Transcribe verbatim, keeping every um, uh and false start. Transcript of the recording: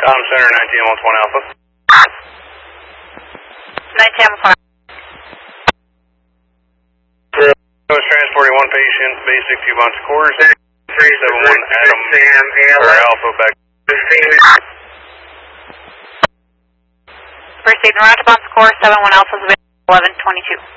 Com Center, nineteen one one Alpha. nineteen one one. I was transporting one patient, basic two months course, three seven one Adam, or Alpha back. First aid and round bounce course, seven one Alpha's available, eleven twenty-two.